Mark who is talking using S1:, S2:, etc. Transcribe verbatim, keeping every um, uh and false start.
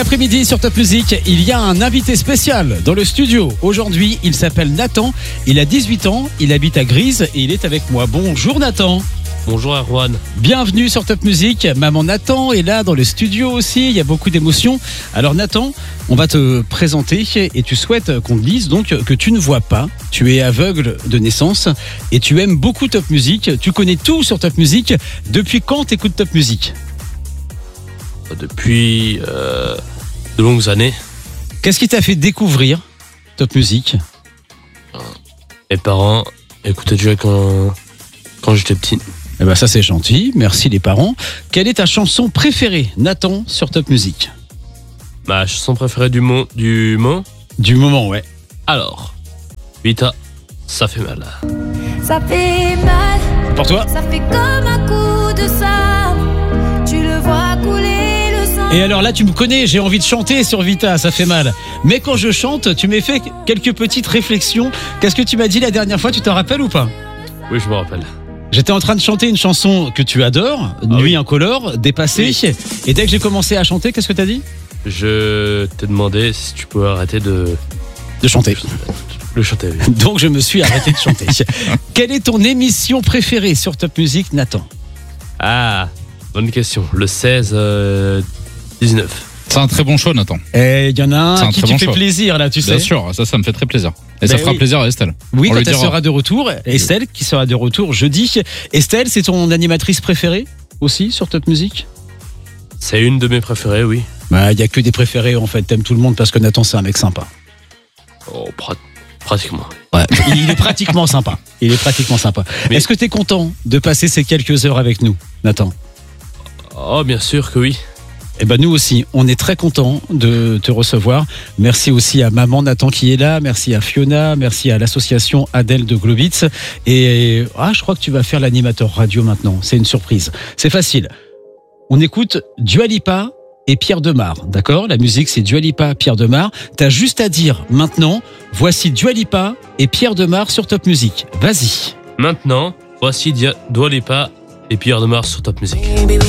S1: après-midi sur Top Music, il y a un invité spécial dans le studio. Aujourd'hui, il s'appelle Nathan, il a dix-huit ans, il habite à Grise et il est avec moi. Bonjour Nathan.
S2: Bonjour Erwan.
S1: Bienvenue sur Top Music. Maman Nathan est là dans le studio aussi, il y a beaucoup d'émotions. Alors Nathan, on va te présenter et tu souhaites qu'on te dise donc que tu ne vois pas, tu es aveugle de naissance et tu aimes beaucoup Top Music. Tu connais tout sur Top Music. Depuis quand t'écoutes Top Music ?
S2: Depuis euh, de longues années.
S1: Qu'est-ce qui t'a fait découvrir Top Music ?
S2: Mes parents écoutaient déjà quand, quand j'étais petit.
S1: Eh ben ça c'est gentil, merci les parents. Quelle est ta chanson préférée, Nathan, sur Top Music ?
S2: Ma chanson préférée du mot, du mot
S1: Du moment, ouais.
S2: Alors, Vita, ça fait mal.
S3: Ça fait mal.
S1: Pour toi ?
S3: Ça fait comme un coup de sabre. Tu le vois couler le sang.
S1: Et alors là, tu me connais, j'ai envie de chanter sur Vita, ça fait mal. Mais quand je chante, tu m'as fait quelques petites réflexions. Qu'est-ce que tu m'as dit la dernière fois, tu t'en rappelles ou pas ?
S2: Oui, je me rappelle.
S1: J'étais en train de chanter une chanson que tu adores,
S2: ah
S1: Nuit
S2: oui.
S1: incolore, Dépassée.
S2: Oui.
S1: Et dès que j'ai commencé à chanter, qu'est-ce que t'as dit ?
S2: Je t'ai demandé si tu pouvais arrêter de...
S1: De chanter.
S2: Le chanter, oui.
S1: Donc je me suis arrêté de chanter. Quelle est ton émission préférée sur Top Music, Nathan ?
S2: Ah, bonne question. Le seize dix-neuf.
S4: C'est un très bon show, Nathan.
S1: Et il y en a
S4: C'est
S1: un
S4: un
S1: qui
S4: très
S1: te
S4: bon
S1: fait
S4: choix.
S1: plaisir là, tu sais.
S4: Bien sûr, ça, ça me fait très plaisir. Et
S1: Ben
S4: ça fera
S1: oui.
S4: plaisir à Estelle.
S1: Oui,
S4: On
S1: quand
S4: lui
S1: elle
S4: dira.
S1: sera de retour. Estelle qui sera de retour jeudi. Estelle, c'est ton animatrice préférée aussi sur Top Music ?
S2: C'est une de mes préférées, oui.
S1: Bah, il y a que des préférés en fait. T'aimes tout le monde parce que Nathan c'est un mec sympa.
S2: Oh, prat- pratiquement.
S1: Ouais. Il est pratiquement sympa. Il est pratiquement sympa.
S2: Mais-
S1: Est-ce que t'es content de passer ces quelques heures avec nous, Nathan ?
S2: Oh, bien sûr que oui.
S1: Eh ben nous aussi, on est très contents de te recevoir. Merci aussi à maman Nathan qui est là, merci à Fiona, merci à l'association Adèle de Globitz. Et ah, je crois que tu vas faire l'animateur radio maintenant. C'est une surprise. C'est facile. On écoute Dua Lipa et Pierre Demar, d'accord ? La musique c'est Dua Lipa, Pierre Demar. T'as juste à dire maintenant, voici Dua Lipa et Pierre Demar sur Top Music. Vas-y.
S2: Maintenant, voici Dia- Dua Lipa et Pierre Demar sur Top Music.